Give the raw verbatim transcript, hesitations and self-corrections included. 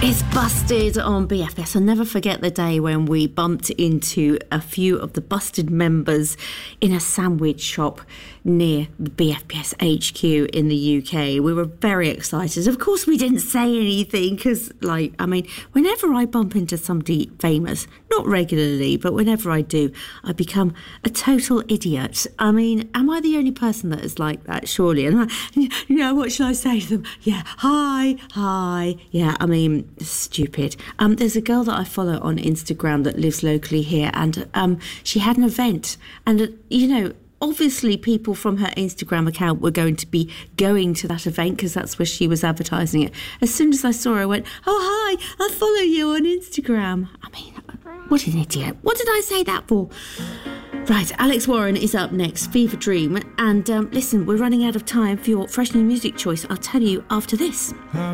It's Busted on B F S. I'll never forget the day when we bumped into a few of the Busted members in a sandwich shop near the B F P S H Q in the U K. We were very excited. Of course, we didn't say anything because, like, I mean, whenever I bump into somebody famous, not regularly, but whenever I do, I become a total idiot. I mean, am I the only person that is like that? Surely. And I, you know, what should I say to them? Yeah, hi, hi. Yeah, I mean, stupid. Um, there's a girl that I follow on Instagram that lives locally here, and um, she had an event, and uh, you know, obviously people from her Instagram account were going to be going to that event because that's where she was advertising it. As soon as I saw her, I went, oh, hi, I follow you on Instagram. I mean, what an idiot. What did I say that for? Right, Alex Warren is up next, Fever Dream. And um, listen, we're running out of time for your fresh new music choice. I'll tell you after this.